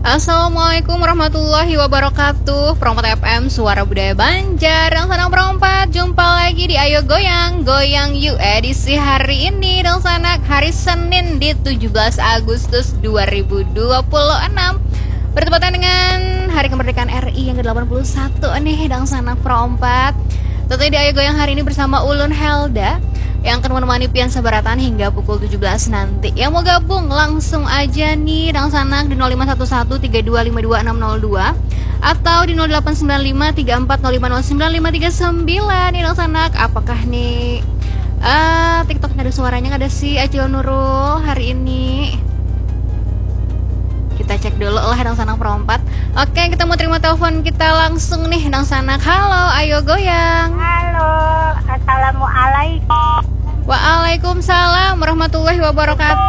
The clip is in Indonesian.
Assalamualaikum warahmatullahi wabarakatuh. Perompat FM, suara budaya Banjar. Dan sana perompat, jumpa lagi di Ayo Goyang Goyang You edisi hari ini. Dan sana hari Senin di 17 Agustus 2026, bertepatan dengan Hari Kemerdekaan RI yang ke-81 nih. Dan sana perompat, tentunya di Ayo Goyang hari ini bersama Ulun Helda yang akan menemani Pian Sabaratan hingga pukul 17 nanti. Yang mau gabung langsung aja nih dan sana di 051132522602 atau di 089534050959 nih dan sana. Apakah nih TikTok ada suaranya, nggak ada si Acil Nurul hari ini? Kita cek dulu lah dang sana perompat. Oke, kita mau terima telepon kita langsung nih dang sana. Halo, ayo goyang. Halo, assalamualaikum. Waalaikumsalam warahmatullahi wabarakatuh.